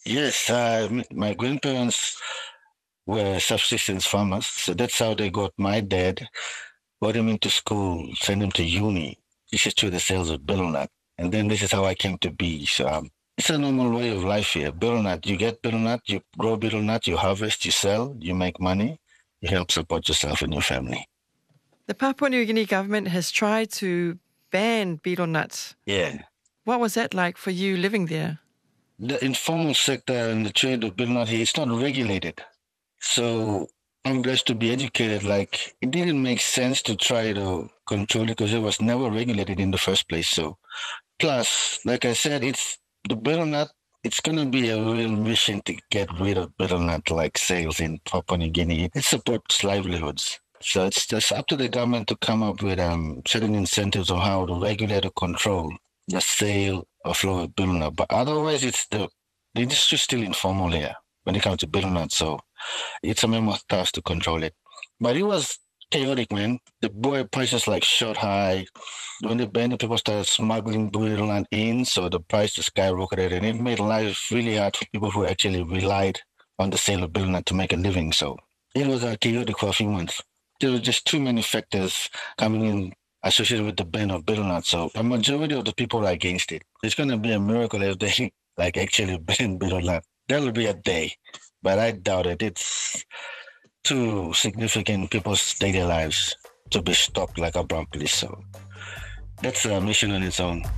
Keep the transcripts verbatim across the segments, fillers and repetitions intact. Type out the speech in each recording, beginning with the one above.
Yes, uh, m- my grandparents were subsistence farmers, so that's how they got my dad, got him into school, sent him to uni. This is through the sales of betel nut. And then this is how I came to be. So um, it's a normal way of life here. Betel nut, you get betel nut, you grow betel nut, you harvest, you sell, you make money, you help support yourself and your family. The Papua New Guinea government has tried to ban betel nuts. Yeah. What was that like for you living there? The informal sector and the trade of betel nut here, it's not regulated. So I'm blessed to be educated. Like, it didn't make sense to try to control it because it was never regulated in the first place. So, plus, like I said, it's the betel nut. It's going to be a real mission to get rid of betel nut like sales in Papua New Guinea. It supports livelihoods. So it's just up to the government to come up with um, certain incentives on how to regulate or control the sale or flow of betel nut. But otherwise, it's the, the industry is still informal here when it comes to betel nut. So it's a mammoth task to control it. But it was chaotic, man. The boy prices like shot high. When the banned, people started smuggling betel nut in, so the price just skyrocketed, and it made life really hard for people who actually relied on the sale of betel nut to make a living. So it was uh, chaotic for a few months. There were just too many factors coming in associated with the ban of betel nut. So a majority of the people are against it. It's going to be a miracle if they like actually ban betel nut. That will be a day, but I doubt it. It's too significant in people's daily lives to be stopped like abruptly. So that's a mission on its own.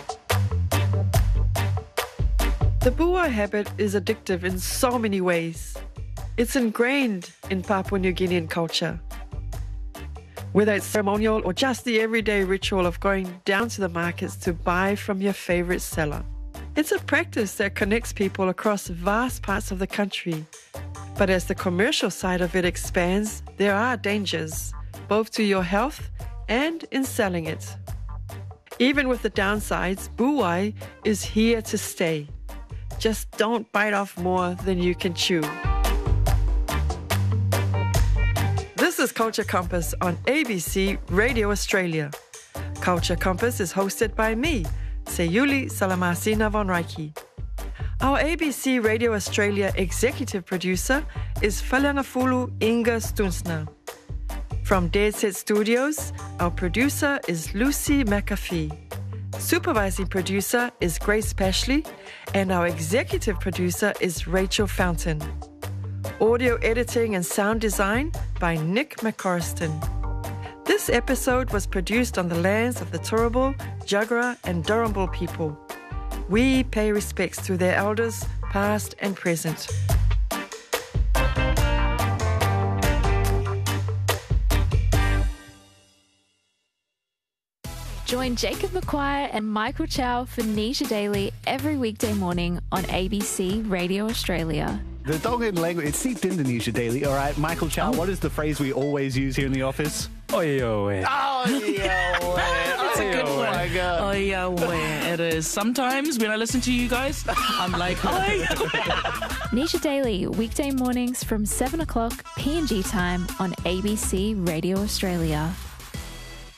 The buai habit is addictive in so many ways. It's ingrained in Papua New Guinean culture. Whether it's ceremonial or just the everyday ritual of going down to the markets to buy from your favorite seller. It's a practice that connects people across vast parts of the country. But as the commercial side of it expands, there are dangers, both to your health and in selling it. Even with the downsides, buai is here to stay. Just don't bite off more than you can chew. This is Culture Compass on A B C Radio Australia. Culture Compass is hosted by me, Sayuli Salamasina von Reiki. Our A B C Radio Australia executive producer is Falangafulu Inga Stunsner. From Dead Set Studios, our producer is Lucy McAfee. Supervising producer is Grace Pashley, and our executive producer is Rachel Fountain. Audio editing and sound design by Nick McCorriston. This episode was produced on the lands of the Turrbal, Jagera and Durrumbul people. We pay respects to their elders, past and present. Join Jacob McQuire and Michael Chow for Nisha Daily every weekday morning on A B C Radio Australia. The Tongan language, it's seeped into Nisha Daily. All right, Michael Chow, what is the phrase we always use here in the office? Oi, oi. Oh, yeah, That's a good oh, one. my God. Oh, yeah, way. It is. Sometimes when I listen to you guys, I'm like, oi. Nisha Daily, weekday mornings from seven o'clock P N G time on A B C Radio Australia.